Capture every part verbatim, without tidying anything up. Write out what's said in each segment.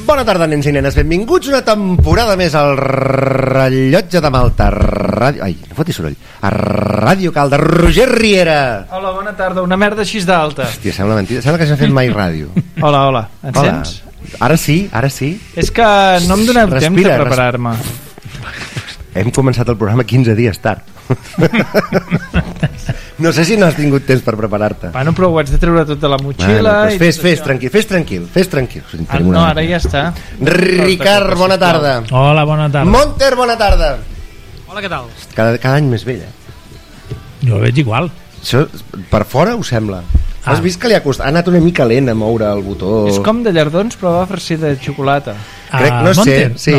Bona tarda, nens i nenes, benvinguts una temporada més al Rellotge de Malta Ràdio... Ai, no foti soroll. A Ràdio Calda, Roger Riera. Hola, bona tarda, una merda així d'alta. Hòstia, sembla mentida, sembla que s'ha fet mai ràdio. Hola, hola, ens Hola. sents? Ara sí, ara sí. És que no em doneu Respira, temps de preparar-me. Hem començat el programa quinze dies tard. No sé si no has tingut temps per preparar-te. Bueno, però ho haig de treure tot de la motxilla. Bueno, pues i fes, tot fes, això. tranquil, fes tranquil, fes tranquil. Ah, no, ara ja està. Ricard, bona tarda. Hola, bona tarda. Monter, bona tarda. Hola, què tal? Cada, cada any més vell, eh? Jo el veig igual. Això, per fora ho sembla. Ah. Has vist que li ha costat? Ha anat una mica lent a moure el botó. És com de llardons, però va farcir de xocolata. Crec, no Ah, Monter? sé, sí.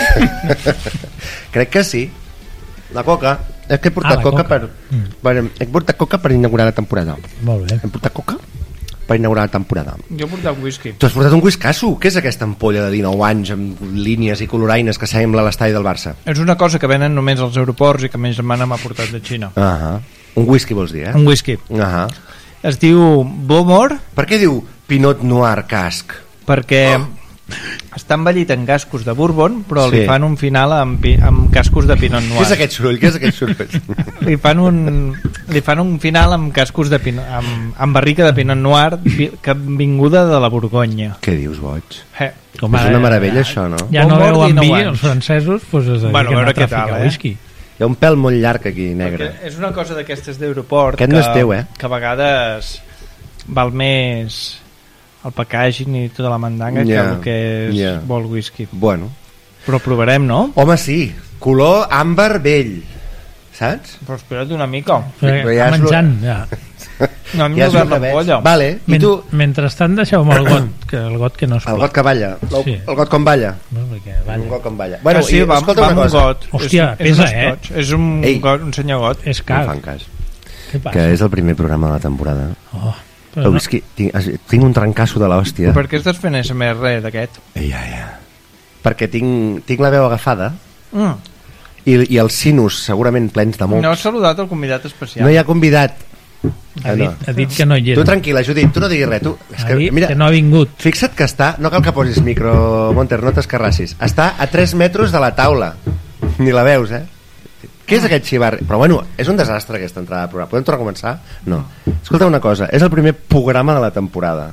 No. Crec que sí. La coca. És que he portat Ah, la coca, coca. per... Mm. per... He portat coca per inaugurar la temporada. Molt bé. He portat coca per inaugurar la temporada. Jo he portat whisky. Tu has portat un whiscasso? Què és aquesta ampolla de dinou anys amb línies i coloraines que sembla l'estadi del Barça? És una cosa que venen només als aeroports i que ma germana m'ha portat de Xina. Ah, un whisky vols dir, eh? Un whisky. Ah. Es diu Bowmore Per què diu Pinot Noir Casc? perquè està envellit en cascos de Bourbon, però Sí. li fan un final amb, pi- amb cascos de Pinot Què Noir. és aquest soroll? Què és aquest soroll? Li fan un, li fan un final amb cascos de Pinot, amb, amb barrica de Pinot Noir pi- que vinguda de la Borgonya. Què dius, boig? Eh. Com És ara- una meravella, això, no? Ja no Bowmore, veuen vi, dinou anys. els francesos, doncs es dediquen Bueno, a veure a què traficar tal, eh? whisky. Hi ha un pèl molt llarg aquí, negre. Perquè és una cosa d'aquestes d'aeroport Aquest que, no és teu, eh? que a vegades val més el packaging i tota la mandanga Ja, que el que és ja. vol whisky. Bueno. Però provarem, no? Home, sí. Color àmbar vell. Saps? Però espera't una mica. Perquè però ja ja és menjant, ja. No hem Ja és obert el que veig. l'ampolla. Vale. I Men tu? Mentrestant deixeu-me el got, que el got que no es El pot. got que balla. El, Sí. el got com balla. No, perquè, Un vaja, got com balla. Bueno, Ah, sí, i, va, escolta va una amb un cosa. got. Hòstia, és, és, pesa, un eh? scotch. És un, Ei. got, un senyor got. és No car. fan cas. Què passa? Que és el primer programa de la temporada. Oh, El però no, whisky, tinc, tinc un trencasso de l'hòstia. Per què estàs fent S M R d'aquest? Ja, ja. Perquè tinc, tinc la veu agafada Mm. i, i els sinus segurament plens de mocs. No has saludat el convidat especial. No hi ha convidat. ha, Ah, dit, no. ha dit que no hi Tu era. tranquil·la, Judit, tu no diguis res. Tu, és Ha que, dit mira, que no ha vingut. fixa't que està, no cal que posis micro, Monter, no t'escarrassis. Està a tres metres de la taula. Ni la veus, eh? Què és aquest xivarri? Però bueno, és un desastre aquesta entrada de programa. Podem tornar a començar? No. Escolta una cosa, és el primer programa de la temporada.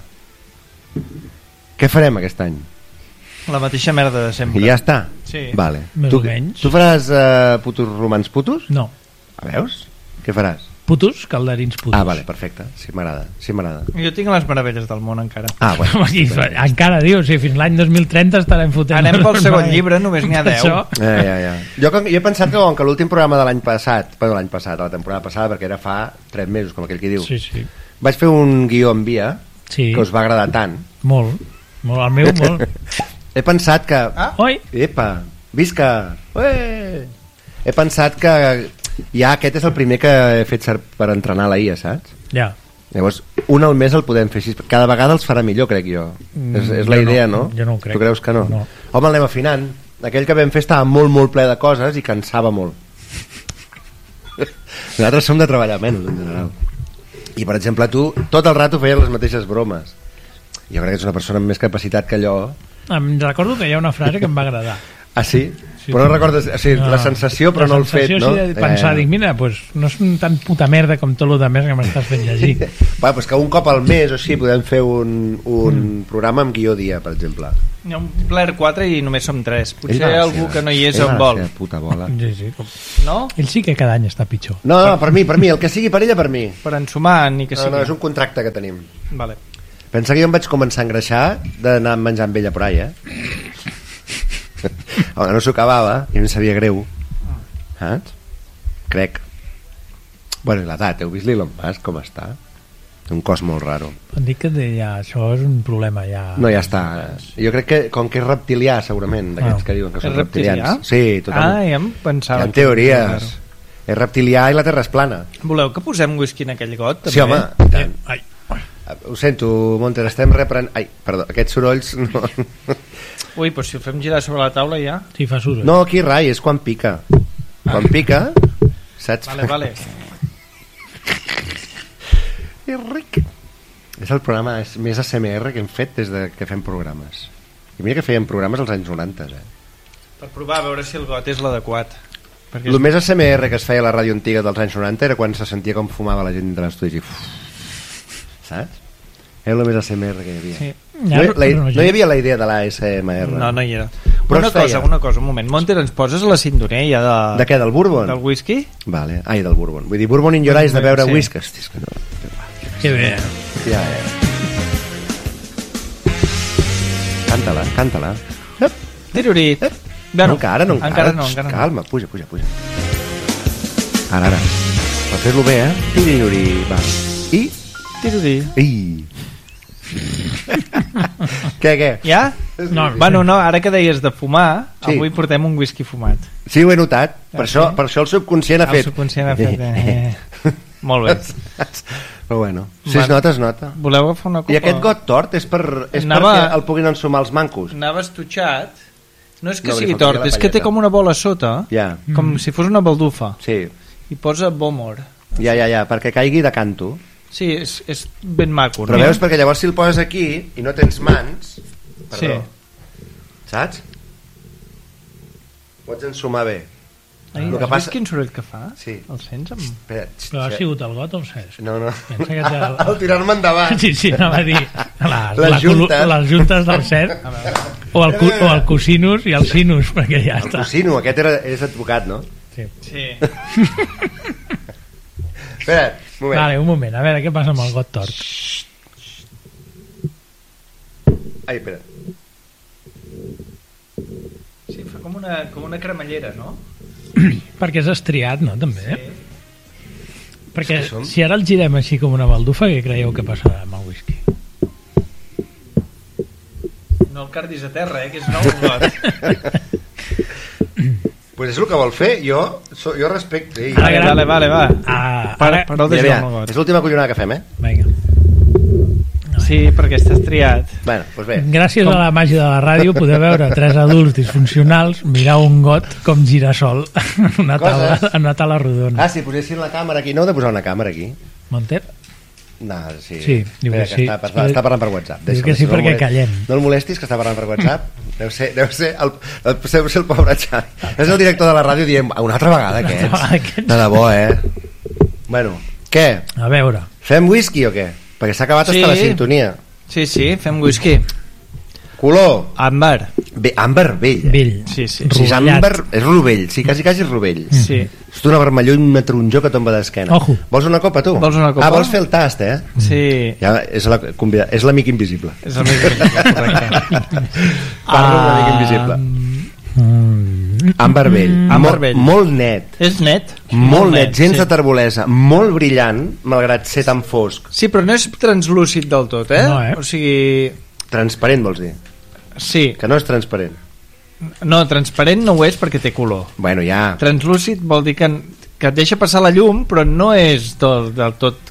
Què farem aquest any? La mateixa merda de sempre. I ja està? Sí. Vale. Més tu, o menys. Tu faràs uh, putos romans putos? No. A veus? Què faràs? Putos, calderins putos. Ah, vale, perfecte. Sí, m'agrada. Sí, m'agrada. Jo tinc les meravelles del món encara. Ah, bueno. I, encara diu, si fins l'any dos mil trenta estarem fotent. Anem pel segon llibre, només n'hi ha deu. Això. Ja, ja, ja. Jo, com, jo he pensat que com que l'últim programa de l'any passat, bueno, l'any passat, la temporada passada, perquè era fa tres mesos, com aquell que diu, Sí, sí. vaig fer un guió en via Sí. que us va agradar tant. Molt. Molt, el meu molt. He pensat que... Ah? Oi, Epa, visca! Ué! He pensat que ja aquest és el primer que he fet ser per entrenar la I A, saps? ja. Llavors, un al mes el podem fer així. Cada vegada els farà millor, crec jo. Mm, és, és la jo idea, no, no? jo no ho crec. Tu creus que no? No. Home, el anem afinant. Aquell que vam fer estava molt, molt ple de coses i cansava molt. Nosaltres som de treballar menys, en general. I, per exemple, tu tot el rato feies les mateixes bromes. Jo crec que ets una persona amb més capacitat que allò. Em recordo que hi ha una frase que em va agradar. Ah, sí? Sí. Però no recordes... O sigui, No. la sensació, però la no el fet, sensació, no? sí, de pensar, Eh, dic, mira, pues, no és tan puta merda com tot el de més que m'estàs fent llegir. Va, doncs que un cop al mes o així podem fer un, un mm. programa amb guió dia, per exemple. Hi ha un Blair quatre i només som tres. Potser Ell va algú ser- que no hi és ell en va vol. ser puta bola. Sí, sí, com... No? Ell sí que cada any està pitjor. No, no, per mi, per mi, el que sigui per ella, per mi. Per ensumar, ni que No, sigui. no, és un contracte que tenim. Vale. Pensa que jo em vaig començar a engreixar d'anar menjant amb ella por ahí, eh? Home, no s'ho acabava i em sabia greu. Saps? Crec. Bueno, i l'edat, heu vist l'Elon Musk com està? Té un cos molt raro. Em dic que de, ja, això és un problema ja... No, ja està. Jo crec que, com que és reptilià, segurament, d'aquests Ah. que diuen que És són reptilià? reptilians. Sí, totalment. Ah, ja em Hi pensava. ha que- teories. És reptilià i la Terra és plana. Voleu que posem whisky en aquell got? També? Sí, home, i tant. Ai, Ho sento, Monter, estem reprenent... Ai, perdó, aquests sorolls... No, Ui, doncs si el fem girar sobre la taula ja... sí, fa soroll. no aquí rai, és quan pica. Quan pica, saps? Vale, vale. És ric. És el programa és més A S M R que hem fet des de que fem programes. I mira que feien programes als anys noranta, eh? Per provar a veure si el got és l'adequat. Perquè El més A S M R que es feia a la ràdio antiga dels anys noranta era quan se sentia com fumava la gent de l'estudi. Saps? Era el més A S M R que hi havia. Sí. No, la, no hi havia la idea de l'A S M R. No, no hi era. Però una es feia. cosa, una cosa, un moment. Monter, ens poses la sintonia de... De què, del Bourbon? Del whisky? Vale. Ai, del Bourbon. Vull dir, Bourbon in your eyes de beure Sí. whisky. Hosti, és que no... Que bé. Ja, ja. Canta-la, canta-la. Tiruri. No, Bueno, encara, no, encara. encara no, encara no. Calma, puja, puja, puja. Ara, ara. Per fer-lo bé, eh? Tiruri, va. I... Tiruri. I... què, què? Ja? No, Bueno, no, ara que deies de fumar, Sí. avui portem un whisky fumat. Sí, ho he notat. Per, Ah, això, sí? per això el subconscient ha El fet... subconscient ha fet... Eh. Molt bé. Però bueno, si es Bueno. nota, es nota. Voleu agafar una copa? I aquest got tort és, per, és Anava- perquè el puguin ensumar els mancos. Anava estutxat. No és que No, li sigui faltaria tort, la és que té palleta. com una bola a sota, Ja, com si fos una baldufa, sí. i posa Bomor. Ja, ja, ja, perquè caigui de canto. Sí, és, és ben maco. Però no? veus, perquè llavors si el poses aquí i no tens mans... Perdó. Sí. Saps? Pots ensumar bé. Ai, El que has passa- vist quin soroll que fa? Sí. El sents? Amb... Espera, Però ha sigut el got o el Cesc? No, no. Pensa que té el... El tirar-me endavant. Sí, sí, anava a dir les, Les la juntes. colu- les juntes del cert o el, cu- o el cosinus i el sinus, perquè ja El està. cosino, aquest era, és advocat, no? Sí. Sí. Espera, un moment. Vale, un moment, a veure què passa amb el got tort. Ai, espera. Sí, fa com una, com una cremallera, no? Perquè és estriat, no, també? Sí. Perquè És que som- si ara el girem així com una baldufa, què creieu que passarà amb el whisky? No el cardis a terra, eh, que és nou el got. Pues és el que vol fer, jo, so, jo respecto. Ei, Ara, Vale, gran- vale, vale, va. Ah, Para, ara... pareu de mira, jugar amb el mira, got. és l'última collonada que fem, eh? Vinga. Sí, perquè està estriat. Bueno, doncs bé. Gràcies a la màgia de la ràdio podeu veure tres adults disfuncionals mirar un got com girassol en una taula, Coses. en una taula rodona. Ah, si posessin la càmera aquí, no heu de posar una càmera aquí. Monter? No, sí. Sí, diu Espera, que que sí. Està, està, està parlant per WhatsApp. Diu Deixa'l, que sí no el perquè molest- callem. No el molestis, que està parlant per WhatsApp. Deu ser, deu ser, el, el, deu ser el pobre Xavi. És el director de la ràdio dient, una altra vegada altra aquests. vegada aquests. De debò, eh? Bueno, què? A veure. Fem whisky o què? Perquè s'ha acabat Sí. hasta la sintonia. Sí, sí, fem whisky. Color. Àmbar. Bé, àmbar vell. Eh? Vell. Sí, sí. Si és rovellat. àmbar, és rovell. Sí, quasi, quasi és rovell. Sí. És una vermelló i una taronjó que tomba d'esquena. Ojo. Vols una copa, tu? Vols una copa? Ah, vols fer el tast, eh? Sí. Ja, és la convida- és l'amic invisible. És el més correcte. Parlo amb l'amic invisible. Mm. Àmbar vell. Àmbar molt, vell. molt net. És net. Molt net, gens sí. de terbolesa. Molt brillant, malgrat ser tan fosc. Sí, però no és translúcid del tot, eh? No, eh? O sigui... Transparent, vols dir? Sí. Que no és transparent. No, transparent no ho és perquè té color. Bueno, ja... Translúcid vol dir que, que et deixa passar la llum, però no és del, del tot...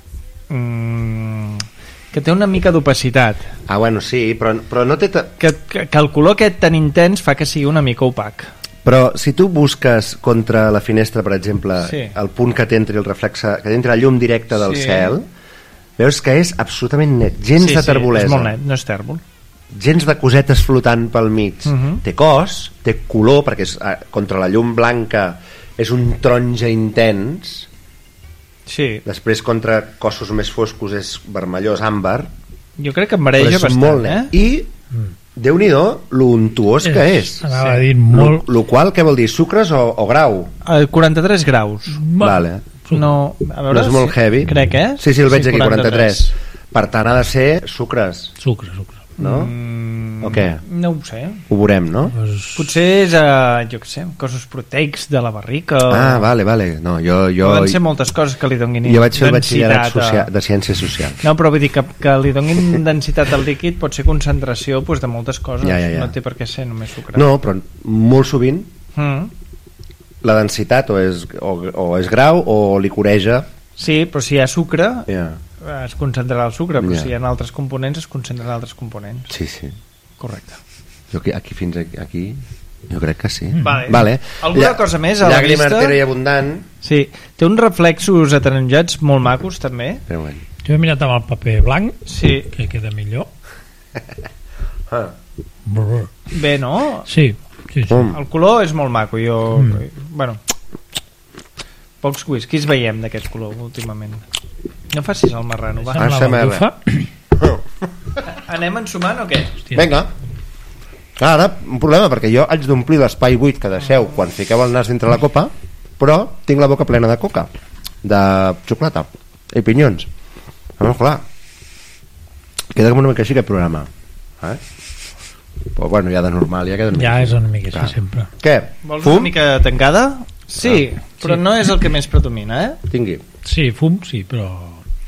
Mm, que té una mica d'opacitat. Ah, bueno, sí, però, però no té... Ta... Que, que, que el color aquest tan intens fa que sigui una mica opac. Però si tu busques contra la finestra, per exemple, Sí. el punt que t'entri el reflexe, que t'entri la llum directa del Sí. cel, veus que és absolutament net, gens sí, de terbolesa, Sí, és molt net, no és tèrbol. gens de cosetes flotant pel mig. Uh -huh. Té cos, té color, perquè és, eh, contra la llum blanca és un taronja intens, Sí, després contra cossos més foscos és vermellós, àmbar, jo crec que em però mareja és bastant, molt eh? net. I, Déu-n'hi-do, lo untuós que és. Anava a dir molt... Lo, lo qual, què vol dir, sucres o, o grau? Eh, quaranta-tres graus. Vale. No, a veure, No és molt sí, heavy. crec, eh? Sí, sí, el veig aquí, quaranta-tres. Per tant, ha de ser sucres, Sucre, sucre. no? Mm, O què? No ho sé. Ho veurem, no? Pues... Potser és, uh, jo què sé, cossos proteics de la barrica. Ah, vale, vale. No, jo, jo, Poden ser moltes coses que li donguin jo vaig fer el densitat batxillerat a- social, de ciències socials. No, però vull dir que, que li donguin densitat al líquid pot ser concentració pues, de moltes coses. Ja, ja, ja. No té per què ser només sucre. No, però molt sovint Mm. la densitat o és, o, o és grau o licoreja. Sí, però si hi ha sucre, Ja. es concentrarà el sucre, però Ja. si hi ha altres components, es concentraran altres components. Sí, sí. Correcte. Jo aquí, aquí fins aquí, aquí jo crec que sí. Vale. Vale. Alguna cosa més a la Llàgrima vista? artera i abundant. Sí, té uns reflexos ataronjats molt macos, també. Espera un moment. Jo he mirat amb el paper blanc, Sí. que queda millor. Ah. Brr. bé, no? Sí, sí, sí. Mm. El color és molt maco. Jo, Mm. bueno, pocs whiskies veiem d'aquest color últimament. No facis el marrano, va. Amb la A S M R. baldufa. Anem ensumant o què? Hòstia. Vinga. Ara, un problema, perquè jo haig d'omplir l'espai buit que deixeu quan fiqueu el nas dintre la copa, però tinc la boca plena de coca, de xocolata i pinyons. Llavors, clar, queda com una mica així aquest programa. Eh? Però bueno, ja de normal, ja queda una mica Ja així. és una mica així Clar. sempre. Què? Vols Fum? una mica tancada? Sí, Ah. però Sí. no és el que més predomina, eh? Tingui. Sí, fum, sí, però...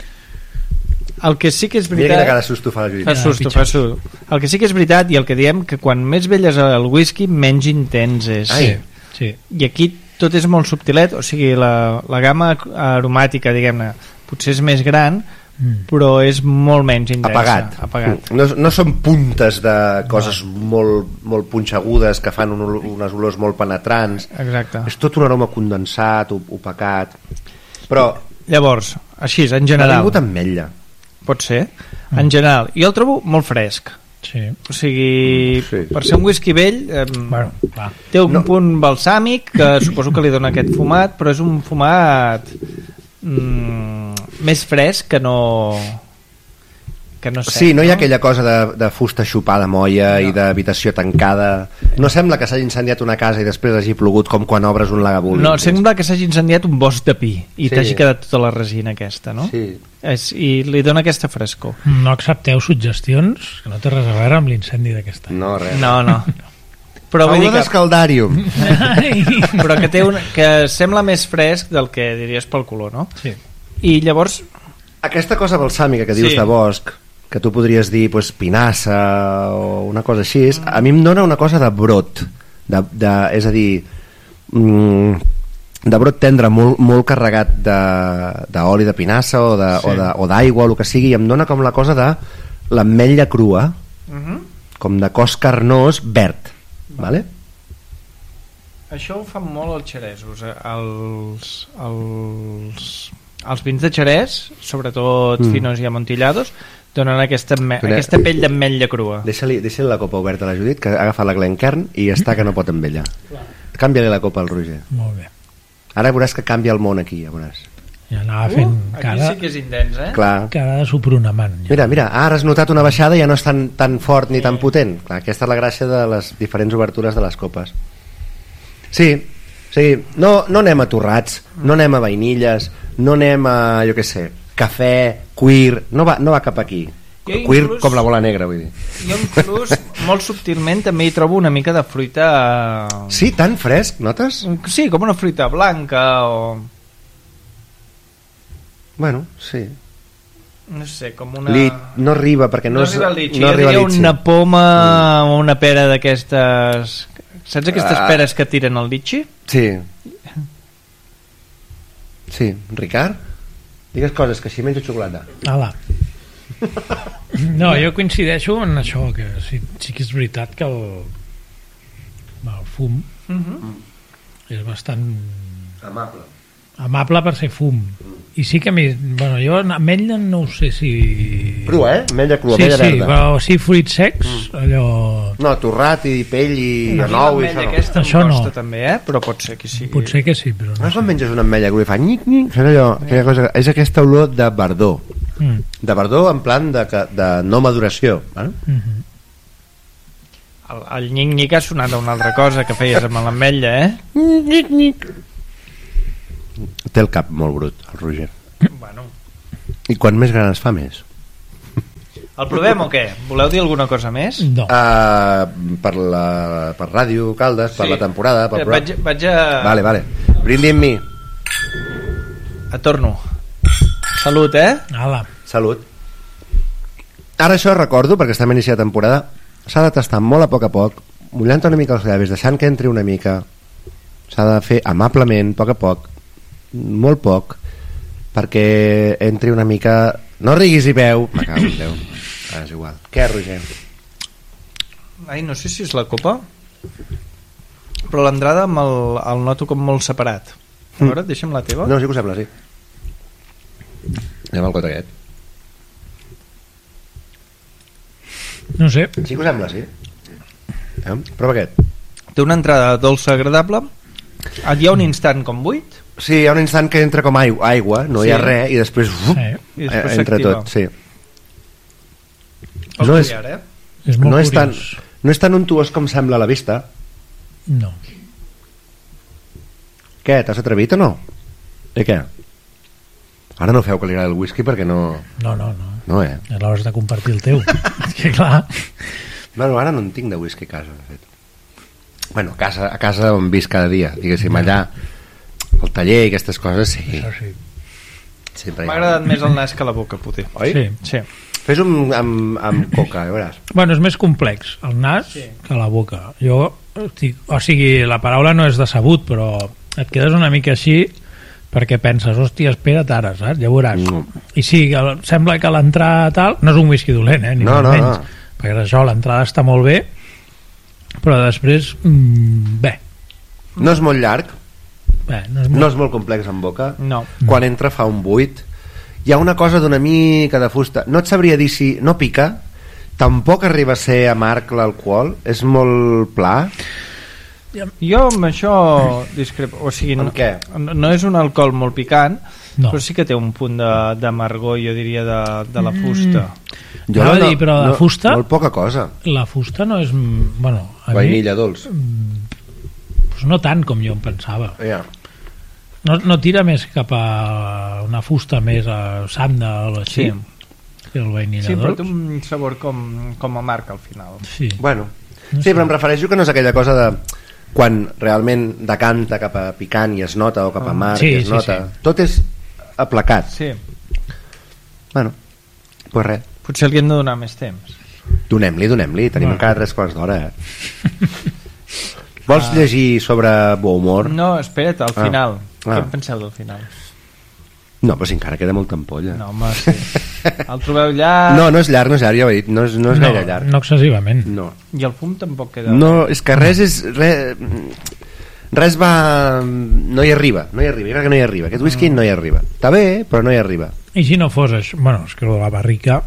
El que sí que és Mira quina cara veritat... de susto fa la Judit. Fa susto, pitjor. fa susto. El que sí que és veritat i el que diem, que quan més vell és el whisky, menys intens és. Ai. Sí. I aquí tot és molt subtilet, o sigui, la, la gamma aromàtica, diguem-ne, potser és més gran, Mm. però és molt menys intensa. Apagat. Apagat. No, no són puntes de coses molt, molt punxegudes que fan un, ol- unes olors molt penetrants. Exacte. És tot un aroma condensat, op- opacat. Però Llavors, així, en ha general, vingut amb ametlla. pot ser, en general, jo el trobo molt fresc. Sí. O sigui, Sí. per ser un whisky vell, eh, Bueno, clar. té un No. punt balsàmic que suposo que li dona aquest fumat, però és un fumat mm, més fresc que no que no sé. Sí, no hi ha aquella cosa de, de fusta xupada molla No. i d'habitació tancada. No sembla que s'hagi incendiat una casa i després hagi plogut com quan obres un lagavulin. No, sembla que s'hagi incendiat un bosc de pi i Sí. t'hagi quedat tota la resina aquesta, no? Sí. És, I li dona aquesta frescor. No accepteu suggestions, que no té res a veure amb l'incendi d'aquest any. No, res. No, no. Però vull Taula dir que, d'escaldàrium. Ai. però que, té un, que sembla més fresc del que diries pel color, no? Sí. I llavors, Aquesta cosa balsàmica que dius Sí. de bosc, que tu podries dir pues, pinassa o una cosa així, a mi em dona una cosa de brot. De, de, és a dir, mm, de brot tendre molt, molt carregat de- d'oli de, de pinassa o de- Sí. o de- o d'aigua o el que sigui, i em dona com la cosa de l'ametlla crua, uh -huh. com de cos carnós verd. Vale? això ho fan molt els xeresos. eh, Els, els, els vins de xerès, sobretot Mm. finos i amontillados, donen aquesta, ame- Mira. aquesta pell d'ametlla crua. Deixa-li deixa la copa oberta a la Judit, que ha agafat la Glencairn i està que no pot envellar. Canvia-li la copa al Roger. Molt bé. Ara veuràs que canvia el món aquí, ja veuràs. Ja anava fent Uh, aquí cara, sí que és intens, eh? Clar. cara de supronamant. Ja. Mira, mira, ara has notat una baixada i ja no és tan, tan fort ni tan potent. Clar, aquesta és la gràcia de les diferents obertures de les copes. Sí, sí, no, no anem a torrats, no anem a vainilles, no anem a, jo què sé, cafè, cuir, no va, no va cap aquí. Jo Cuir inclús- com la bola negra, vull dir. Jo inclús, molt subtilment, també hi trobo una mica de fruita... Sí, tan fresc, notes? Sí, com una fruita blanca o... Bueno, sí. No sé, com una... Li, no arriba, perquè no, no és, arriba al litxi, no jo arriba diria al litxi. una poma o una pera d'aquestes... Saps aquestes Ah. peres que tiren al litxi? Sí. Sí, Ricard? Digues coses, que així menjo xocolata. Ala. No, jo coincideixo en això, que sí, sí que és veritat que el, el fum Uh -huh. és bastant Amable. amable per ser fum. I sí que a mi, bueno, jo ametlla no ho sé si... Crua, eh? Ametlla crua, Sí, ametlla sí, verda. però sí fruits secs, allò... No, torrat i pell i No, nou i l'ametlla això no. aquesta Això em no. costa també, eh? Però pot ser que sí. Potser que sí, però No no és quan sé. menges una ametlla crua i fa nyic, nyic, saps allò? Aquella cosa, és aquesta olor de verdor. Mm. De verdor en plan de, que- de no maduració. Eh? Mhm. El, el nyic-nyic ha sonat a una altra cosa que feies amb l'ametlla, eh? Nyic, nyic. Té el cap molt brut, el Roger. Bueno. I quan més gran es fa, més. El provem o què? Voleu dir alguna cosa més? No. Uh, per, la, per ràdio, Caldes, per Sí. la temporada, per Eh, vaig, vaig a... Vale, vale. Brindi amb mi. A torno. Salut, eh? Ala. Salut. Ara això recordo, perquè estem a inici de temporada, s'ha de tastar molt a poc a poc, mullant una mica els llavis, deixant que entri una mica. S'ha de fer amablement, a poc a poc, molt poc, perquè entri una mica... No riguis i veu. Me cago en Déu. Ah, és igual. Què, Roger? Ai, no sé si és la copa, però l'entrada amb el, el noto com molt separat. A veure, deixa'm la teva. No, sí que ho sembla, sí. Anem al got aquest. No sé. Sí que ho sembla, sí. Eh? Prova aquest. Té una entrada dolça agradable. Hi ha un instant com buit. Sí, hi ha un instant que entra com aigua, aigua no sí. hi ha res, i després, uf, Sí. I després entra s'activa. tot. Sí. El No és, collar, eh? És molt no, és tan, curiós. no és tan untuós com sembla a la vista. No. Què, t'has atrevit o no? I què? Ara no feu que li agrada el whisky perquè no... No, no, no. No, eh? És l'hora de compartir el teu. És que clar... Bueno, ara no en tinc de whisky a casa, de fet. Bueno, a casa, a casa on visc cada dia, diguéssim, allà, al taller i aquestes coses, sí. Això sí. Sempre hi M'ha ha- agradat més el nas que la boca, poder. Oi? Sí. Sí. Fes un amb, amb coca, ja veuràs. Bueno, és més complex el nas Sí. que la boca. Jo, estic, o sigui, la paraula no és decebut, però et quedes una mica així perquè penses, hòstia, espera't ara, saps? Ja veuràs. Mm. I sí, el, sembla que l'entrada tal... No és un whisky dolent, eh? Ni No, molt no, menys, no. perquè això, l'entrada està molt bé, però després, mm, bé, No és molt llarg, bé, no és molt... no és molt complex en boca. No. Quan entra fa un buit. Hi ha una cosa d'una mica de fusta. No et sabria dir si... No pica, tampoc arriba a ser amarg l'alcohol, és molt pla. Jo amb això discrepo. O sigui, no, Amb què? no, no és un alcohol molt picant, No. però sí que té un punt de- d'amargor, jo diria, de, de la fusta. Jo Anava a dir, però de fusta- Molt poca cosa. La fusta no és... mm, Bueno, a Vainilla dolç. mi, doncs no tant com jo em pensava. Ja. No, no tira més cap a una fusta més a sàndal o així. Sí. Que el vainilla Sí, però dolç. té un sabor com, com a marc al final. Sí. Bueno, No sí, sé. però em refereixo que no és aquella cosa de quan realment decanta cap a picant i es nota, o cap a amarg Sí, i es sí, nota. sí. Tot és aplacat. Sí. Bueno, pues res. Potser li hem de donar més temps. Donem-li, donem-li. Tenim Bueno. encara tres quarts d'hora, eh? Vols llegir sobre bo humor? No, espera't, al Ah. final. Ah. Què en penseu del final? No, però si encara queda molta ampolla. No, home, sí. El trobeu llarg No, no és llarg, no és llarg, ja ho he dit. No és, no és no, gaire llarg. no excessivament. No. i el fum tampoc queda... No, és que res és... Res, res va... No hi arriba, no hi arriba. Jo crec que no hi arriba. Aquest whisky no hi arriba. Està bé, però no hi arriba. I si no fos això... Bueno, és que la barrica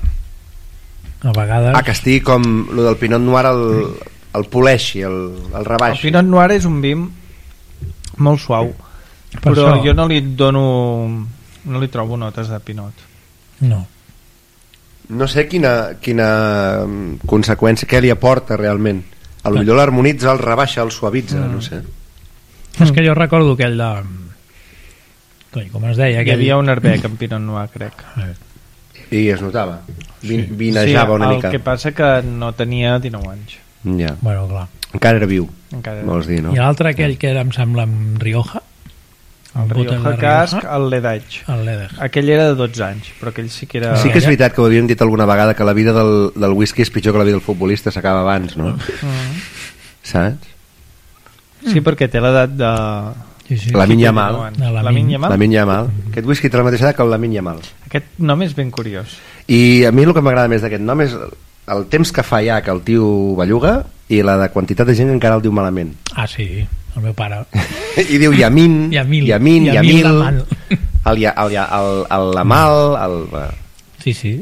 a vegades... Ah, que estigui com lo del Pinot Noir el, el poleixi, el, el El rebaixi. Pinot Noir és un vi molt suau, Per però això- jo no li dono... No li trobo notes de Pinot. No. No sé quina, quina mm, conseqüència, què li aporta realment. A lo millor l'harmonitza, el rebaixa, el suavitza, Mm. no sé. És que jo recordo aquell de... Coi, com es deia? Hi Aquell... havia un herbec en Pinot Noir, crec. Eh, I es notava. Vin, vinejava sí, una el mica. que passa que no tenia dinou anys. Ja. Bueno, clar. Encara era viu, Encara vols dir, no? I l'altre, aquell que era, em sembla, amb Rioja. el Botes de Rioja Casc, el Ledage. El Leder. Aquell era de dotze anys, però aquell sí que era... Sí que és veritat que ho havíem dit alguna vegada, que la vida del, del whisky és pitjor que la vida del futbolista, s'acaba abans, no? Mm. Saps? Sí, perquè té l'edat de... Sí, sí. La Qui té Minya dinou Mal. anys? De la La Min- Minya Mal? La Minya Mal. Aquest whisky té la mateixa edat que el La Minya Mal. Aquest nom és ben curiós. I a mi el que m'agrada més d'aquest nom és el temps que fa ja que el tio belluga i la de quantitat de gent que encara el diu malament. Ah, sí, el meu pare. I diu Yamin, Yamil. Yamin, Yamil Yamil, Lamal. el, el, el, el, el Lamal, el, Sí, sí.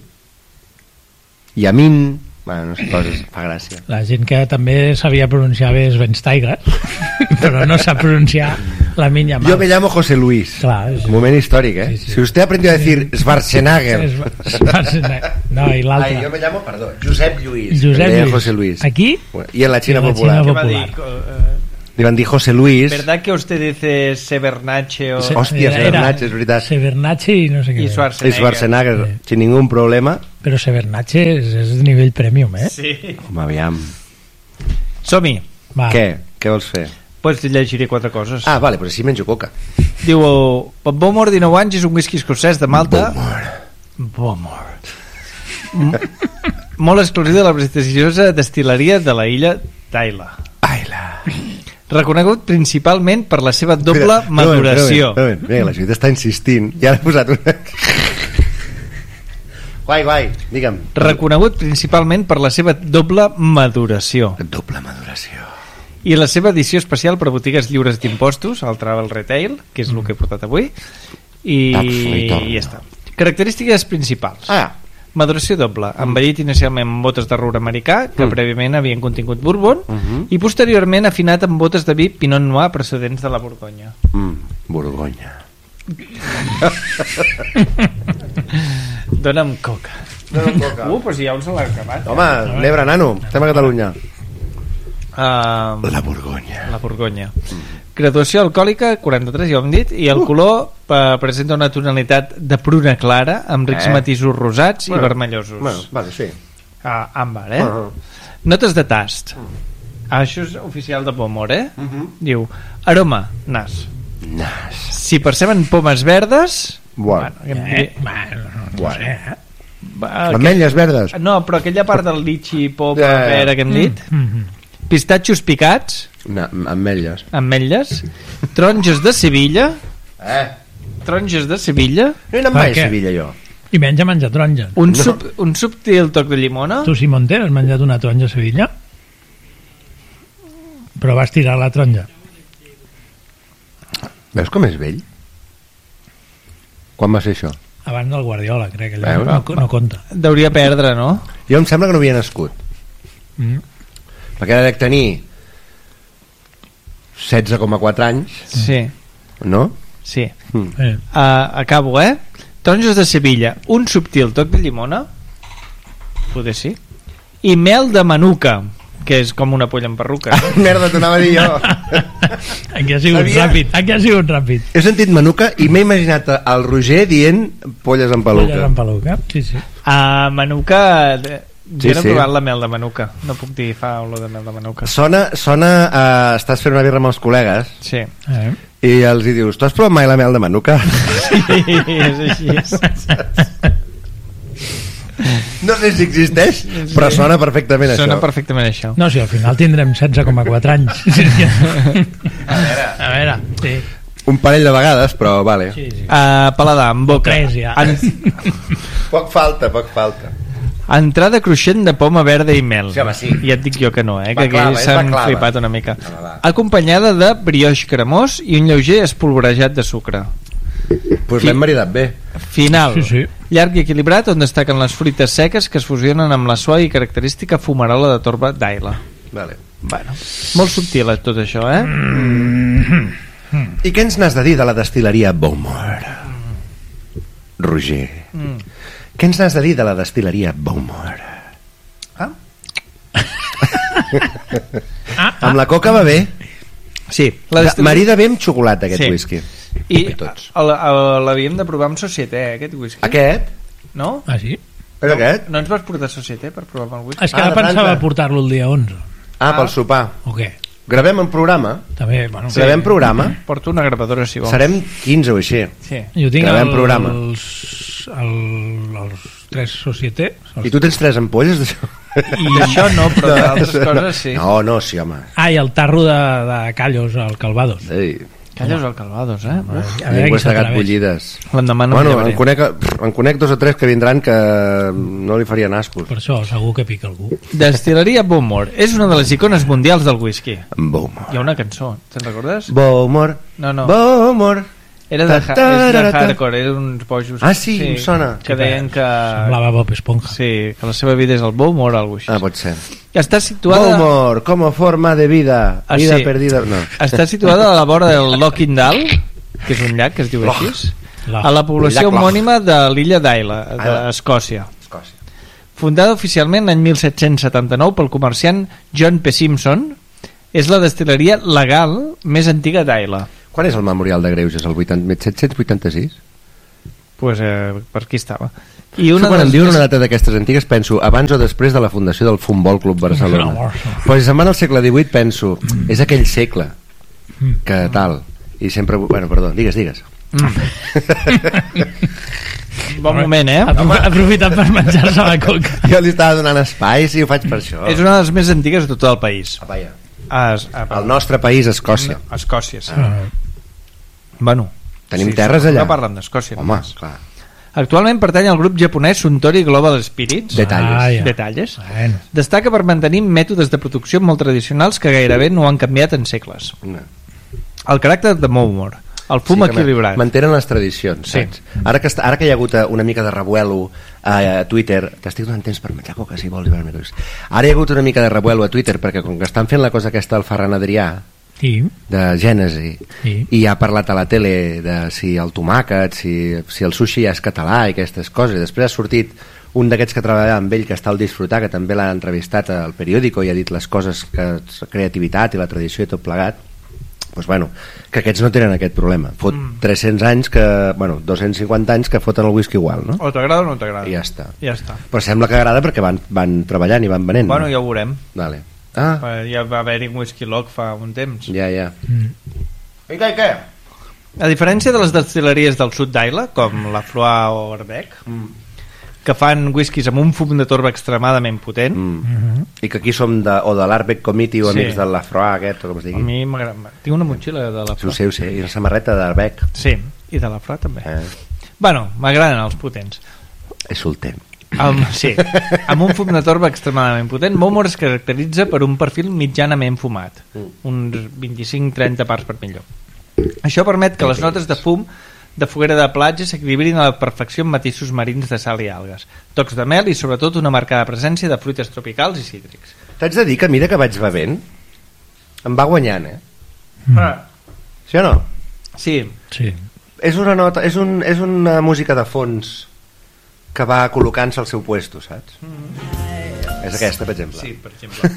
Yamin, bueno, no sé, coses, fa gràcia. La gent que també sabia pronunciar bé és Schweinsteiger, però no sap pronunciar la Minya Mal. Yo me llamo José Luis. Clar, és... Moment històric, eh? Sí, sí. Si usted aprendió a decir Schwarzenegger. És... Schwarzenegger. No, i l'altre. Ai, yo me llamo, perdó, Josep Lluís. Josep Le deien Lluís. José Luis. Aquí? I en la Xina I en la popular. Xina Què va dir? Popular. Eh, Li van dir José Luis. ¿Verdad que usted dice Severnache o... Se- Hòstia, era- Severnache, és veritat. Severnache i no sé què. I I Schwarzenegger? Schwarzenegger, Sí. sin ningún problema. Però Severnache és, és de nivell premium, eh? Sí. Home, aviam. Som-hi. Va. Què? Què vols fer? Pues llegiré quatre coses. Ah, vale, però així menjo coca. Diu, Bob Bomor, dinou anys, és un whisky escocès de Malta. Bomor. M- Molt exclusiu de la prestigiosa destil·leria de la illa d'Aila. Aila. Reconegut principalment per la seva doble maduració. Mira, la gent està insistint. Ja l'he posat una... Guai, guai, digue'm. Reconegut principalment per la seva doble maduració. Doble maduració. I la seva edició especial per botigues lliures d'impostos, el Travel Retail, que és el que he portat avui, i, Absolutament. i ja està. Característiques principals. Ah, Maduració doble, envellit inicialment amb botes de roure americà, que Mm. prèviament havien contingut bourbon, Mhm. i posteriorment afinat amb botes de vi Pinot Noir procedents de la Borgonya. Mm, Borgonya. Dona'm coca. Dona'm coca. Uh, doncs ja uns se l'ha acabat. Home, l'Ebre, nano, estem a Catalunya. Uh, La Borgonya. la Borgonya. Graduació alcohòlica, quaranta-tres, ja ho hem dit, i el Uh. color eh, presenta una tonalitat de pruna clara, amb rics Eh. matisos rosats Bueno, i vermellosos. Bueno, vale, sí. Ah, àmbar, eh? Uh-huh. Notes de tast. Ah, això és oficial de Pomor, eh? Uh-huh. Diu, aroma, nas. Nas. Si perceben pomes verdes... Bueno. Bueno, Eh, bueno, no Bueno. sé, eh? va, Ametlles verdes. aqu- no, però aquella part del litxi, poma, Ja, ja, ja. pera que hem dit, Mhm. pistatxos picats, Na, ametlles. ametlles, taronges de Sevilla, Eh? taronges de Sevilla, No he anat Per mai a què? Sevilla, jo. I menja menjar taronja. un, No. sub, un subtil toc de llimona. Tu, Simón, has menjat una taronja a Sevilla? Però vas tirar la taronja. Veus com és vell? Quan va ser això? Abans del Guardiola, crec que Veus? allò no, no compta. Deuria perdre, no? Jo em sembla que no havia nascut. Mm. Perquè ara dec tenir setze coma quatre anys, Sí, no? sí. Mm. Eh. Uh, acabo, eh? Taronges de Sevilla, un subtil toc de llimona, poder sí, i mel de manuka, que és com una polla en perruca. Merda, t'ho anava a dir jo. Aquí ha sigut Sabia- ràpid. Aquí ha sigut ràpid. He sentit manuka i m'he imaginat el Roger dient polles en Polles peluca. en peluca. Sí, sí. Uh, manuka... eh, Sí, Jo no he sí. provat la mel de manuka. No puc dir, fa olor de mel de manuka. Sona, sona uh, estàs fent una birra amb els col·legues Sí. Eh. i els hi dius, tu has provat mai la mel de manuka? Sí, és així. No sé si existeix, però sona perfectament Sona això. perfectament això. No, si al final tindrem setze coma quatre anys. Sí, sí. A veure, A veure, sí. un parell de vegades, però vale. sí, sí. Uh, paladar, amb boca. Tres, ja. En, Poc falta, poc falta. entrada cruixent de poma verda i mel. Sí, home, sí. Ja et dic jo que no, eh? Va que clava, aquí és s'han va clava. flipat una mica. Home, va. Acompanyada de brioix cremós i un lleuger espolvorejat de sucre. Pues Sí. l'hem maridat bé. Final. Sí, sí. Llarg i equilibrat, on destaquen les fruites seques que es fusionen amb la suau i característica fumarola de torba d'Aila. Vale. Bueno, molt subtil tot això, eh? I què ens n'has de dir de la destil·leria Bowmore? Roger, Mm. què ens n'has de dir de la destil·leria Bowmore? Ah? Ah, Amb la coca va bé. Sí, la La destil·leria... Marida bé amb xocolata, aquest Sí. whisky. I I tots. el- el- l'havíem de provar amb Societé, eh, aquest whisky. Aquest? No? ah, sí? És aquest? No ens vas portar Societé per provar amb el whisky? És que Ah, ara de pensava França. portar-lo el dia onze. Ah, Ah. pel sopar. O què? Gravem un programa? També, bueno... Sí. Gravem programa? Porto una gravadora, si vols. Serem quinze o així. Sí. Jo tinc Gravem els, programa. el, els tres Societé. I tu tens tres ampolles d'això? I això no, però d'altres coses sí. No, no, sí, home. Ah, i el tarro de, de Callos, al Calvados. Ei, Calles al Calvados, eh? Uf. A veure qui llengües de gat s'atreveix. bullides. L'endemà no Bueno, em en llevaré. conec, en conec dos o tres que vindran que no li farien ascos. Per això segur que pica algú. Destil·leria Bowmore és una de les icones mundials del whisky. Bowmore. Hi ha una cançó, te'n recordes? Bowmore. No, no. Bowmore. Era de, ha- és de Ta-ta-ra-ta. hardcore, eren uns bojos. Ah, sí, em sona. Que deien que... Semblava Bob Esponja. Sí, que la seva vida és el Bowmore o alguna cosa Ah, així. pot ser. Està situada... Bowmore, como forma de vida. Ah, Vida sí. perdida. No. Està situada a la vora del Lochindal, que és un llac que es diu Loch. així, Loch. a la població Llac Loch. homònima de l'illa d'Aila, Aila. d'Escòcia. Escòcia. Fundada oficialment l'any mil set-cents setanta-nou pel comerciant John P. Simpson, és la destil·leria legal més antiga d'Aila. Quan és el memorial de Greuges? El vuitanta, mil set-cents vuitanta-sis? Pues, eh, per aquí estava. I Una una quan de em les diuen més- una data d'aquestes antigues penso abans o després de la fundació del Futbol Club Barcelona. No, no. Però si se'n va al segle divuit penso és aquell segle que tal i sempre... Bueno, perdó, digues, digues. Bon moment, eh? Apro aprofitant per menjar-se la coca. Jo li estava donant espai i ho faig per això. És una de les més antigues de tot el país. Apa, ja. A, Es- a, El nostre país, Escòcia. a Escòcia, sí. Ah, Bueno, Tenim terres allà. No parlen d'Escòcia. Home, només. clar. Actualment pertany al grup japonès Suntory Global Spirits. Detalles. Ah, ja. Detalles. Bueno. Destaca per mantenir mètodes de producció molt tradicionals que gairebé no han canviat en segles. No. El caràcter de Bowmore. El fum sí equilibrat. Mantenen les tradicions, sí. saps? Ara que, ara que hi ha hagut una mica de revuelo a Twitter, t'estic donant temps per menjar coca, si vols, ara hi ha hagut una mica de revuelo a Twitter perquè com que estan fent la cosa aquesta al Ferran Adrià, sí. de Gènesi, sí. i ha parlat a la tele de si el tomàquet, si, si el sushi ja és català i aquestes coses, i després ha sortit un d'aquests que treballava amb ell, que està al Disfrutar, que també l'ha entrevistat al periòdico i ha dit les coses, que creativitat i la tradició i tot plegat, doncs bueno, que aquests no tenen aquest problema. Fot mm. tres-cents anys que, bueno, dos-cents cinquanta anys que foten el whisky igual, no? O t'agrada o no t'agrada. I ja està. Ja està. Però sembla que agrada perquè van, van treballant i van venent. Bueno, no? ja ho veurem. Vale. Ah. Ja va haver-hi un whisky log fa un temps. Ja, ja. Mm. I què, i què? A diferència de les destil·leries del sud d'Aila, com la Floa o Arbeck, mm. que fan whiskies amb un fum de torba extremadament potent, mm. Mm-hmm. i que aquí som de, o de l'Arbec Committee o sí. amics de la Froa aquest, o com es digui. A mi m'agrada. Tinc una motxilla de la Floa. Ho sé, ho sé, i una samarreta d'Arbec. Sí, i de la Floa també. Eh. Bueno, m'agraden els potents. És soltent. Um, sí, amb un fum de torba extremadament potent. Bowmore es caracteritza per un perfil mitjanament fumat, mm. uns vint-i-cinc trenta parts per milió. Això permet que les notes de fum de foguera de platja s'equilibrin a la perfecció amb matisos marins de sal i algues, tocs de mel i sobretot una marcada presència de fruites tropicals i cítrics. T'haig de dir que a mesura que vaig bevent em va guanyant, eh? Mm. Ah. Sí o no? Sí. Sí. És una nota, és, un, és una música de fons que va col·locant-se al seu puesto, saps? Mm. És aquesta, per exemple. Sí, per exemple.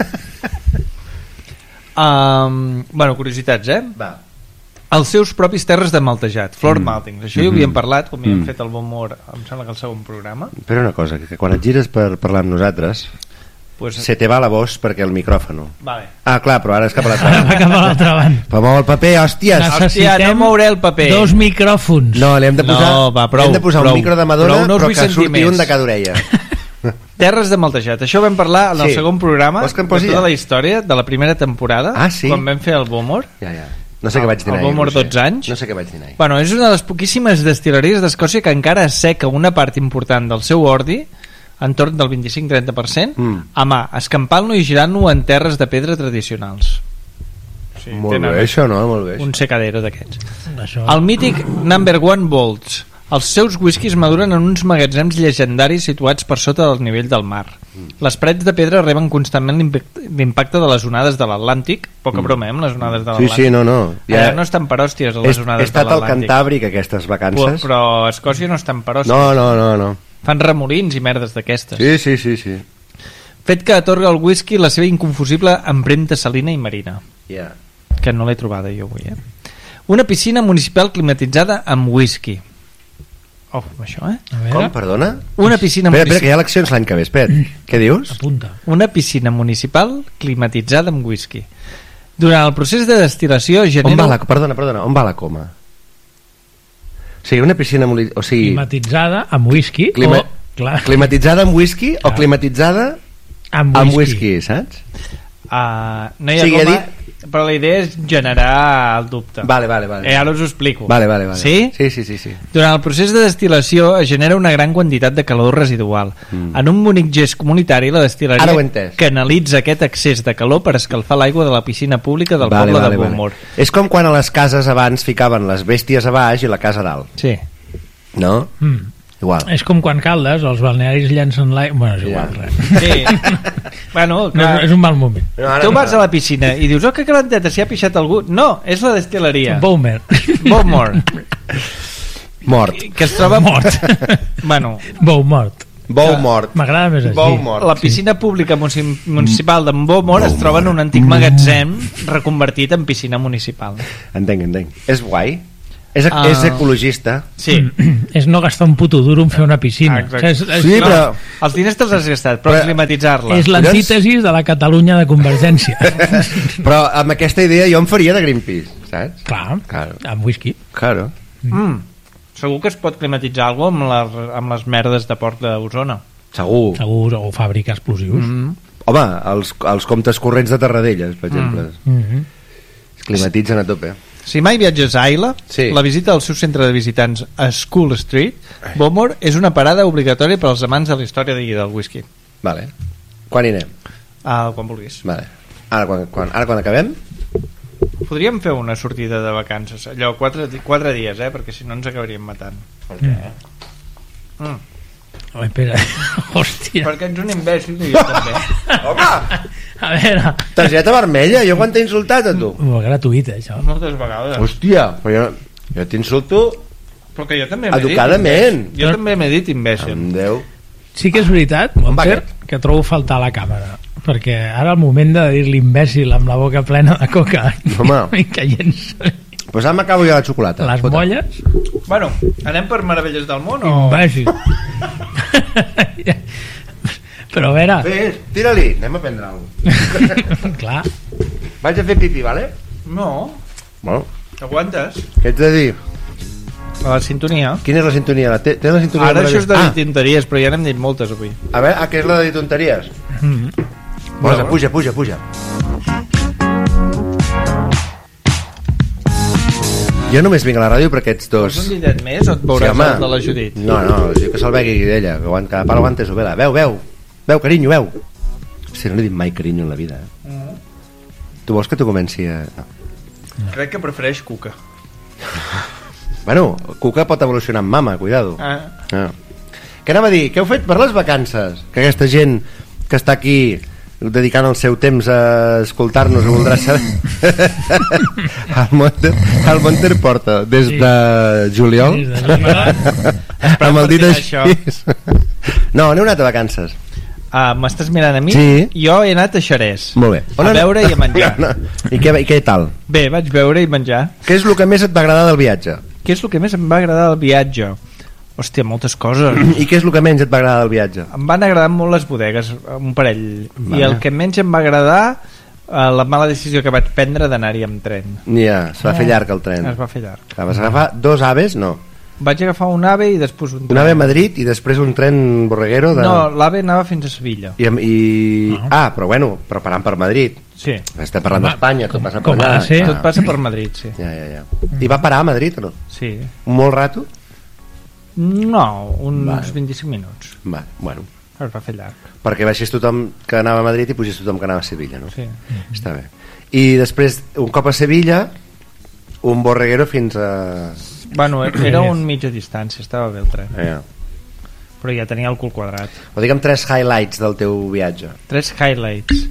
um, bueno, curiositats, eh? Va. Els seus propis terres de maltejat, floor mm. maltings. Això mm -hmm. ja ho havíem parlat quan havíem mm. fet el Bowmore, em sembla que el segon programa. Però una cosa, que quan et gires per parlar amb nosaltres, pues... se te va la voz perquè el micròfon. Vale. Ah, clar, però ara és cap a l'altra banda. Cap a l'altra banda. Però mou el paper, hòsties! Hòstia, no mouré el paper. Dos micròfons. No, li hem de posar, no, va, prou, hem de posar prou, un micro de Madonna, prou, no però que surti més. un de cada orella. Terres de maltejat. Això vam parlar en el sí. segon programa de tota la història de la primera temporada, ah, sí? quan vam fer el Bowmore. Ja, ja. No sé què vaig dinar. El Bowmore dotze anys. No sé què vaig dinar. Bueno, és una de les poquíssimes destil·leries d'Escòcia que encara asseca una part important del seu ordi, entorn del vint-i-cinc trenta per cent, mm. a mà, escampant-lo i girant-lo en terres de pedra tradicionals. Sí, molt bé, això, no? Molt bé. Un secadero d'aquests. Això... El mític Number One Vaults. Els seus whiskies maduren en uns magatzems llegendaris situats per sota del nivell del mar. Mm. Les parets de pedra reben constantment l'impacte de les onades de l'Atlàntic. Poca mm. broma, eh, amb les onades de l'Atlàntic. Sí, sí, no, no. Ja... Allà no estan per hòsties, les he, onades he estat de l'Atlàntic. al Cantàbric aquestes vacances. Però, però a Escòcia no estan per hòsties. No, no, no, no. Fan remolins i merdes d'aquestes. Sí, sí, sí, sí. Fet que atorga al whisky la seva inconfusible empremta salina i marina. Yeah. Que no l'he trobada jo avui, eh? Una piscina municipal climatitzada amb whisky. Oh, això, eh? Com, perdona? Una piscina espera, municipal... espera, que hi ha eleccions l'any que ve, espera. Què dius? Apunta. Una piscina municipal climatitzada amb whisky. Durant el procés de destil·lació genera... On va la... Perdona, perdona, on va la coma? O sigui, una piscina... O sigui... Climatitzada amb whisky Clima... o... Clar. Climatitzada amb whisky clar. O climatitzada amb whisky, amb whisky saps? Uh, no hi ha o sigui, coma, dit... però la idea és generar el dubte. Vale, vale, vale. Eh, ara us ho explico. Vale, vale, vale. Sí? Sí, sí, sí, sí. Durant el procés de destil·lació es genera una gran quantitat de calor residual. Mm. En un bonic gest comunitari, la destil·leria canalitza aquest excés de calor per escalfar l'aigua de la piscina pública del vale, poble vale, de Bowmore. Vale. És com quan a les cases abans ficaven les bèsties a baix i la casa a dalt. Sí. No? Mm. Igual. És com quan Caldes, els balnearis llancen l'aigua... Bueno, és igual, ja. res. Sí. Bueno, no, és un mal moment. No, tu vas a la piscina i dius, oh, que calenteta, si ha pixat algú. No, és la destil·leria. Bowmore. Bowmore. Mort. Que es troba... Mort. Bueno. Bowmort. Bowmort. M'agrada més així. Bowmort. La piscina pública municipal de Bowmore es troba en un antic magatzem reconvertit en piscina municipal. Entenc, entenc. És guai. És, uh, és ecologista. Sí. És no gastar un puto duro en fer una piscina. Ah, o sigui, és, és, sí, no, però... Els diners te'ls has gastat, però, però climatitzar-la. És l'antítesi de la Catalunya de Convergència. Però amb aquesta idea jo em faria de Greenpeace, saps? Clar, claro. Amb whisky. Claro. Mm. Segur que es pot climatitzar alguna amb, la, amb les merdes de port d'Osona. Segur. Segur, o fabricar explosius. Mm. Home, els, els comptes corrents de Tarradellas, per exemple. Mm. Mm-hmm. Es climatitzen a tope. Si mai viatges a Aila, sí. La visita al seu centre de visitants a School Street, Bowmore és una parada obligatòria per als amants de la història de del whisky. Vale. Quan hi anem? Uh, quan vulguis. Vale. Ara quan, quan, ara quan acabem? podríem fer una sortida de vacances, allò, quatre, quatre dies, eh? Perquè si no ens acabaríem matant. Per què? Mm. Oh, espera, hòstia. Perquè ets un imbècil i jo també. Home! A veure... Targeta vermella, jo quan t'he insultat a tu? Molt gratuït, eh, això. Moltes vegades. Hòstia, però jo, jo t'insulto Però que jo també m'he dit educadament. imbècil. Jo també m'he dit imbècil. Amb Déu. Sí que és veritat, Monter, que trobo faltar la càmera, perquè ara el moment de dir-li imbècil amb la boca plena de coca Home. i caient-se Doncs pues ara m'acabo jo la xocolata. les Fota. molles, Bueno, anem per Meravelles del Món o... imbècil. Però a veure, Fes, tira-li, anem a prendre alguna cosa. clar, Vaig a fer pipí, vale? No, Bueno, aguantes. què ets de dir? A la sintonia. Quina és la sintonia? La té, té la sintonia Ara de això és de ah, dir tinteries, però ja n'hem dit moltes avui. a veure, ah, que és la de dir tonteries? mm, Posa, puja, puja, puja. Jo només vinc a la ràdio per aquests dos. Vols un bitllet més o et veuràs home. el de la Judit? No, no, jo que se'l vegui d'ella, que aguanta, cada pal aguanta su vela. Veu, veu, veu, carinyo, veu. Si no n'he dit mai carinyo en la vida. Eh? Mm. Tu vols que tu comenci a... No. Crec que prefereix Cuca. Bueno, Cuca pot evolucionar amb mama, cuidado. Ah. Ah. Què anava a dir? Què heu fet per les vacances? Que aquesta gent que està aquí dedicant el seu temps a escoltar-nos ho voldrà saber. el, Monter, el Monter porta des Sí. de juliol Des de juliol. amb el dit per així. això. No, aneu anat a vacances. Ah, m'estàs mirant a mi? Sí. Jo he anat a Xerès. Molt bé. A beure i a menjar. No. I, què, I què tal? Bé, vaig beure i menjar. Què és el que més et va agradar del viatge? Què és el que més em va agradar del viatge? Hòstia, moltes coses. I què és el que menys et va agradar del viatge? Em van agradar molt les bodegues, un parell. Vale. I el que menys em va agradar, eh, la mala decisió que vaig prendre d'anar-hi amb tren. Ja, se va fer llarg el tren. Es va fer llarg. Que vas agafar dos aves? No. Vaig agafar un AVE i després un tren. Un ave a Madrid i després un tren borreguero de... No, l'AVE anava fins a Sevilla. I, i... Ah. Ah, però bueno, però parant per Madrid. Sí. Estem parlant Home, d'Espanya, tot com- passa per com allà. ha de ser. Tot passa per Madrid, sí. Ja, ja, ja. I va parar a Madrid o no? Sí. Molt rato? No, uns Vale. vint-i-cinc minuts. Va, bueno. Es va fer llarg. Perquè baixés tothom que anava a Madrid i pugés tothom que anava a Sevilla, no? Sí. Està bé. I després, un cop a Sevilla, un borreguero fins a... Bueno, era un mitja distància, estava bé el tren. Ja. Però ja tenia el cul quadrat. O digue'm tres highlights del teu viatge. Tres highlights.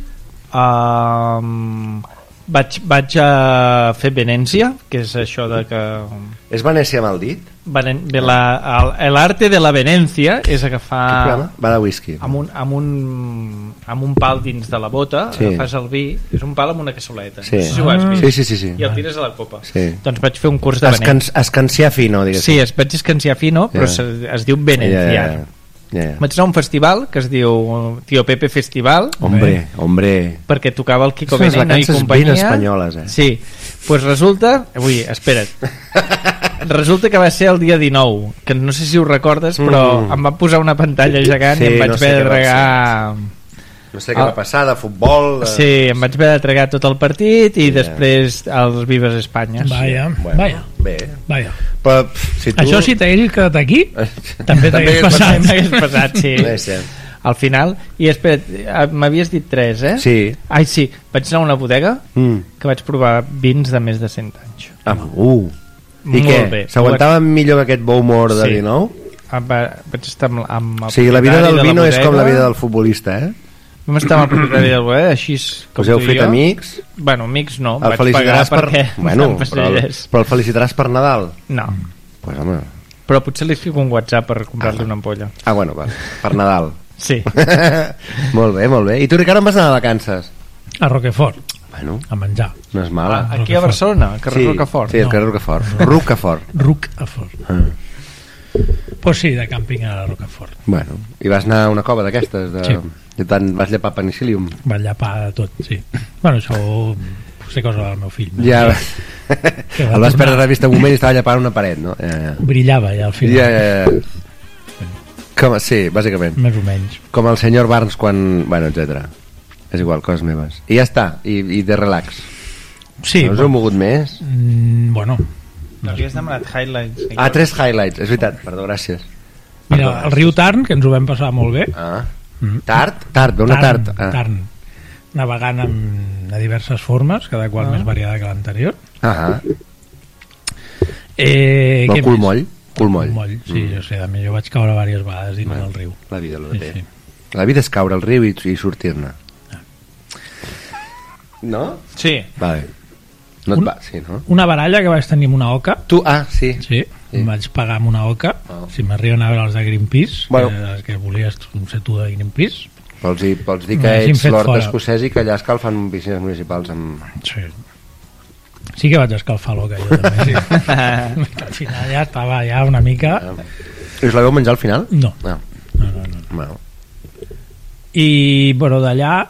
Um, vaig, vaig a fer Venècia, que és això de que... És Venècia amb el dit? Venen, de la, el, l'arte de la Venècia és agafar Quin programa? Va de whisky. amb un, amb, un, amb un pal dins de la bota, Sí. agafes el vi, és un pal amb una cassoleta, Sí. no sé si ho has vist, Sí, sí, sí, sí. i el tires a la copa. Sí. Doncs vaig fer un curs de Escan Venècia. escanciar fino, diguéssim. Sí, es vaig escanciar fino, però Ja. es, es diu Ja, Venècia. ja, ja. Ja, ja. Vaig anar a un festival que es diu Tío Pepe Festival, Hombre, hombre. perquè tocava el Kiko Són les Veneno i vacances companyia. ben espanyoles, eh? Sí, pues resulta... Ui, espera't. Resulta que va ser el dia dinou, que no sé si ho recordes, però Mm. em va posar una pantalla gegant Sí, i em vaig no sé haver què de va tragar... No sé què Ah. va passar, de futbol... De... Sí, em vaig haver de tragar tot el partit i Ja. després els Vives Espanyes. Vaya, Bueno, vaya, Bé. vaya. Però, pff, si tu... Això si t'haguessis quedat aquí, també t'hagués hagués passat. També m'hagués passat, sí. Bé, sí. Al final, i espera't, eh, m'havies dit tres, eh? Sí. Ai, sí, vaig anar a una bodega Mm. que vaig provar vins de més de cent anys. Ah, uh. I Molt què? bé. S'aguantava millor que aquest bon humor de Sí. dinou? Ah, va, vaig estar amb, amb el O sigui, la vida propietari del de vino és com la bodega. vida del futbolista, eh? Vam estar amb el propietari del bodega, així és com Us heu tu i fet jo. amics? Bueno, amics no, El vaig pagar felicitaràs per... perquè Bueno, em però, el, passegés. però el felicitaràs per Nadal? No, Pues, home... però potser li fico un WhatsApp per comprar-li una ampolla. Ah, bueno, va. Per Nadal. Sí. Molt bé, molt bé. I tu, Ricard, on vas anar de vacances? A Roquefort, Bueno, a menjar. no és mala. Ah, aquí a Barcelona, al carrer sí, Rocafort. Sí, el No. carrer Rocafort. Rocafort. Roquefort. Ah. Pues sí, de càmping a Roquefort. Bueno, i vas anar a una cova d'aquestes? De... Sí. I tant vas llepar penicil·lium? Va llapar de tot, sí. Bueno, això potser cosa del meu fill. no? Ja... Que va El vas tornar- perdre de vista un moment i estava llepant una paret, no? Ja, ja. Brillava ja al final, Ja, ja, ja. Com, sí, bàsicament. més o menys. Com el senyor Barnes quan... Bueno, etcètera. És igual, coses meves. I ja està, i, i de relax. Sí, No us heu mogut més? mm, bueno, Havies demanat highlights. Ah, tres highlights, és veritat, perdó, gràcies. mira, el riu Tarn, que ens ho vam passar molt bé. Ah. Mm. Tard? Tard, ve una tard. Tarn, Ah. Tarn. navegant amb, de diverses formes, cada qual Ah. més variada que l'anterior. Ah, Eh, el què cul més? moll. Cul moll. Moll, sí, Mm. jo sé, també jo vaig caure diverses vegades dins Bueno, del riu. La vida lo Sí, té. sí. La vida és caure al riu i, i sortir-ne. No? Sí. Vale. No et Un- va, sí, no? Una baralla que vaig tenir amb una oca. Tu, ah, sí. Sí, Sí. em vaig pagar amb una oca. Ah. Si m'arriben a veure els de Greenpeace, Bueno. que, els que volies ser tu de Greenpeace. Vols dir, vols dir que M'hagin ets fet l'hort fora. escocès i que allà escalfen piscines municipals amb... Sí. Sí que vaig escalfar l'oca, jo també, sí. Al final ja estava ja una mica... I us la veu menjar al final? No. Ah, No, no, no. bueno. I, bueno, d'allà...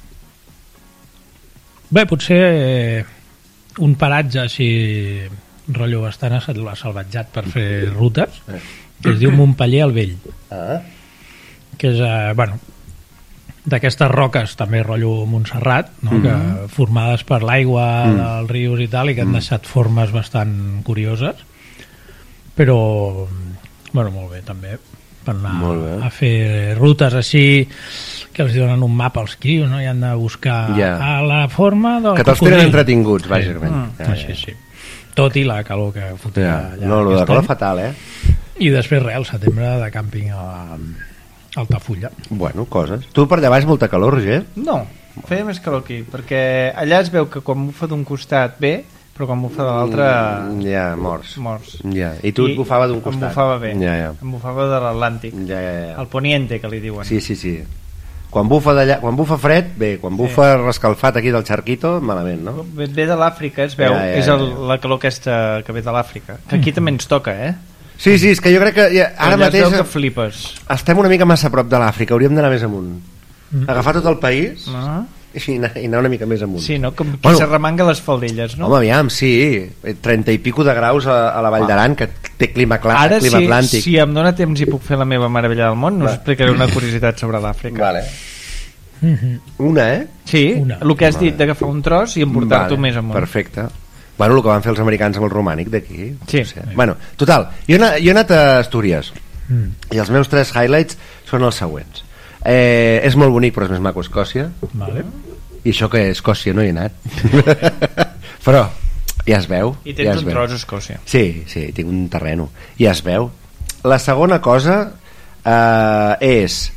Bé, potser eh, un paratge així rotllo bastant assalvatjat per fer rutes, Eh. que es diu Montpeller el Vell, Ah, que és, eh, bueno, d'aquestes roques també rotllo Montserrat, no? Mm. Que formades per l'aigua Mm. dels rius i tal, i que han deixat formes bastant curioses, però bueno, molt bé també per anar Molt bé. a fer rutes així que els donen un mapa als crios, no? I han de buscar Ja. a la forma del que te'ls cocodril. tenen entretinguts, bàsicament. Mm. Ja, Sí, sí. Tot i la calor que fotia Ja. allà No, lo de aquest calor any. fatal, eh? I després res, al setembre de càmping a Altafulla. Bueno, coses. Tu per allà baix molta calor, Roger? No, feia més calor aquí, perquè allà es veu que quan bufa d'un costat bé, però quan bufa de l'altre Mm, ja, morts. morts. Ja. I tu et bufava d'un costat. Em bufava bé, Ja, ja. em bufava de l'Atlàntic, Ja, ja, ja. el poniente, que li diuen. Sí, sí, sí. Quan bufa, d'allà, quan bufa fred, bé. Quan bufa sí. rescalfat aquí del Charquito, malament, no? Ve, ve de l'Àfrica, es veu, Ja, ja, és el, ja. la calor aquesta que ve de l'Àfrica, que aquí també ens toca, eh? Sí, sí, és que jo crec que ja, ara Allà es mateix veu que flipes. estem una mica massa a prop de l'Àfrica, hauríem d'anar més amunt. Agafar tot el país Ah. i anar, i anar una mica més amunt. Sí, no? Com qui Bueno. s'arremanga les faldilles, no? Home, aviam, sí, trenta i pico de graus a, a la Vall d'Aran, que té clima, cla Ara, clima si, atlàntic. si em dóna temps i puc fer la meva meravella del món, us Va. explicaré una curiositat sobre l'Àfrica. Vale. Mhm. Una, eh? Sí, Una. el que has Vale. dit d'agafar un tros i emportar-t'ho Vale, més amunt. Perfecte. Bueno, el que van fer els americans amb el romànic d'aquí. Sí. No sé. Bueno, total, jo he, anat, jo he anat a Astúries Mm. i els meus tres highlights són els següents. Eh, és molt bonic, però és més maco Escòcia. Vale. I això que a Escòcia no hi he anat. Però ja es veu. I tens ja es un veu. tros a Escòcia. Sí, sí, tinc un terreno. Ja es veu. La segona cosa eh, és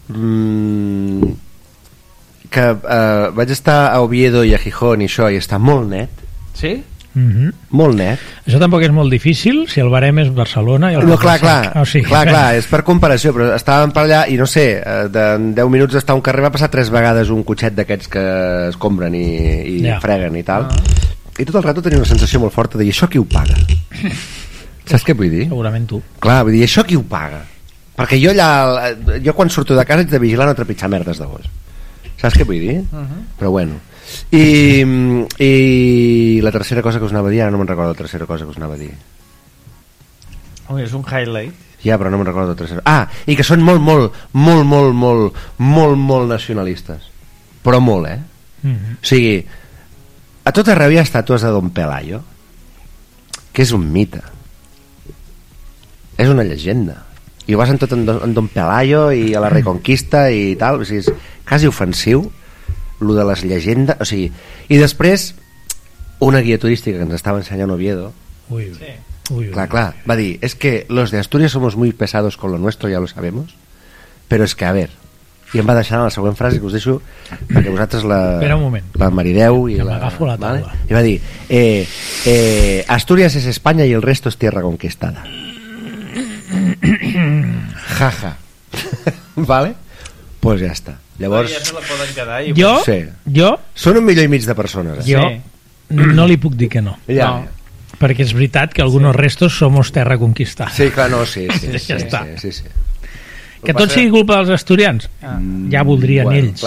mm, que eh, vaig estar a Oviedo i a Gijón i això, i està molt net, Sí? Mhm. molt net. Això tampoc és molt difícil si el barem és Barcelona i el No, Poble clar, Sec. clar, O sigui, clar, clar, és per comparació, però estàvem per allà i no sé, eh, de deu minuts d'estar a un carrer va passar tres vegades un cotxet d'aquests que es compren i, i Ja. freguen i tal, Ah. i tot el rato tenia una sensació molt forta de dir, això qui ho paga? Saps què vull dir? segurament tu. Clar, vull dir, això qui ho paga? Perquè jo allà, jo quan surto de casa haig de vigilar no trepitjar merdes de gos. Saps què vull dir? Uh -huh. Però bueno. I, I la tercera cosa que us anava a dir, ara no me'n recordo la tercera cosa que us anava a dir. Ui, és un highlight. Ja, però no me'n recordo la tercera. Ah, i que són molt, molt, molt, molt, molt, molt, molt nacionalistes. Però molt, eh? Mhm. O sigui, a tot arreu hi ha estàtues de Don Pelayo, que és un mite. És una llegenda. I ho basen tot en Don, en Don Pelayo i a la Reconquista i tal. O sigui, és quasi ofensiu lo de les llegendes. O sigui, i després una guia turística que ens estava ensenyant Oviedo, Ui, ui. Sí. Ui, ui. clar, clar, va dir, es que los de Asturias somos muy pesados con lo nuestro, ya lo sabemos, pero es que, a ver, i em va deixar la següent frase que us deixo perquè vosaltres la, Espera un moment. la marideu i Que la, m'agafo la taula. i va dir eh, eh, Asturias es España y el resto es tierra conquistada. Jaja. Vale? Pues ja està. Llavors, Ja se la poden quedar. I... Jo, Sí. jo, són un milió i mig de persones. Eh? jo Sí. no li puc dir que no. Ja. No. Perquè és veritat que algunos restos somos terra conquistada. Sí, clar, no, sí, sí, sí, Ja sí, està. sí, sí, sí. Que tot sigui culpa dels asturians, Ah. ja voldrien Bueno, ells. clar.